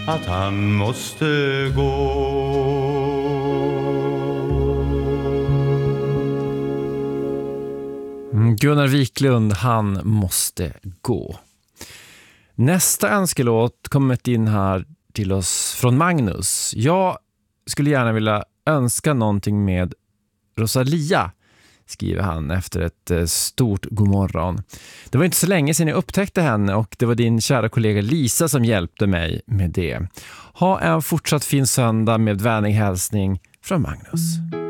att han måste gå. Gunnar Wiklund, han måste gå. Nästa önskelåt kommit in här till oss från Magnus. Jag skulle gärna vilja önska någonting med Rosalia, skriver han efter ett stort godmorgon. Det var inte så länge sedan jag upptäckte henne och det var din kära kollega Lisa som hjälpte mig med det. Ha en fortsatt fin söndag med vänlig hälsning från Magnus.